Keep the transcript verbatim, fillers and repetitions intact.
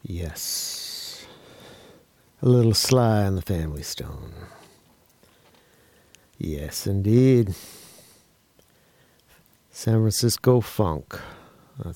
Yes. A little Sly on the Family Stone. Yes, indeed. San Francisco funk.